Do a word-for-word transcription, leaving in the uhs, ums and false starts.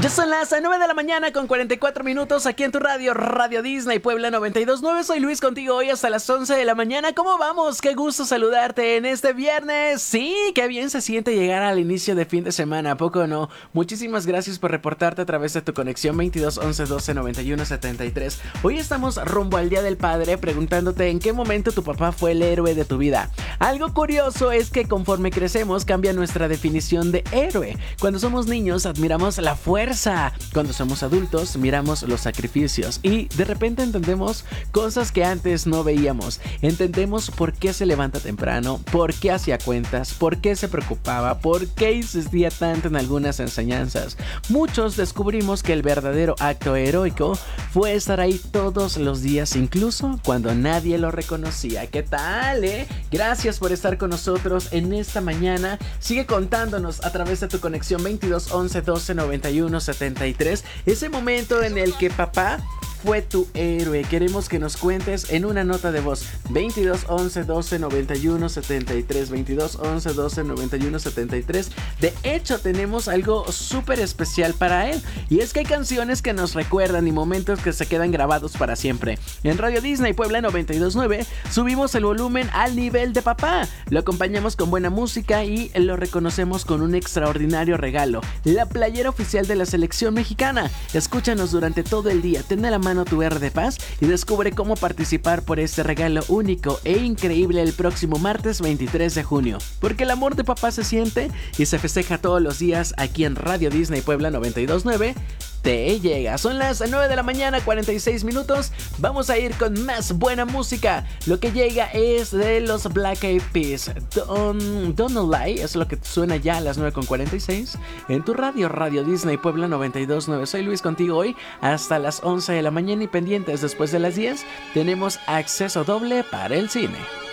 Ya son las nueve de la mañana con cuarenta y cuatro minutos aquí en tu radio, Radio Disney Puebla noventa y dos punto nueve. Soy Luis contigo hoy hasta las once de la mañana. ¿Cómo vamos? Qué gusto saludarte en este viernes. Sí, qué bien se siente llegar al inicio de fin de semana, ¿a poco no? Muchísimas gracias por reportarte a través de tu conexión veintidós once doce noventa y uno setenta y tres. Hoy estamos rumbo al Día del Padre preguntándote en qué momento tu papá fue el héroe de tu vida. Algo curioso es que conforme crecemos cambia nuestra definición de héroe. Cuando somos niños admiramos la fuerza. Cuando somos adultos miramos los sacrificios y de repente entendemos cosas que antes no veíamos. Entendemos por qué se levanta temprano, por qué hacía cuentas, por qué se preocupaba, por qué insistía tanto en algunas enseñanzas. Muchos descubrimos que el verdadero acto heroico fue estar ahí todos los días, incluso cuando nadie lo reconocía. ¿Qué tal, eh? Gracias por estar con nosotros en esta mañana. Sigue contándonos a través de tu conexión veintidós once doce noventa y uno setenta y tres, ese momento en el que papá fue tu héroe. Queremos que nos cuentes en una nota de voz. veintidós once doce noventa y uno setenta y tres, veintidós once doce noventa y uno setenta y tres. De hecho, tenemos algo súper especial para él, y es que hay canciones que nos recuerdan y momentos que se quedan grabados para siempre. En Radio Disney Puebla noventa y dos punto nueve subimos el volumen al nivel de papá. Lo acompañamos con buena música y lo reconocemos con un extraordinario regalo: la playera oficial de la selección mexicana. Escúchanos durante todo el día, ten a la mano tu R de Paz y descubre cómo participar por este regalo único e increíble el próximo martes veintitrés de junio. Porque el amor de papá se siente y se festeja todos los días aquí en Radio Disney Puebla noventa y dos punto nueve. Te llega. Son las nueve de la mañana, cuarenta y seis minutos. Vamos a ir con más buena música. Lo que llega es de los Black Eyed Peas. Don't, don't Lie es lo que suena ya a las nueve con cuarenta y seis en tu radio, Radio Disney Puebla noventa y dos punto nueve. Soy Luis contigo hoy hasta las once de la mañana, y pendientes después de las diez tenemos acceso doble para el cine.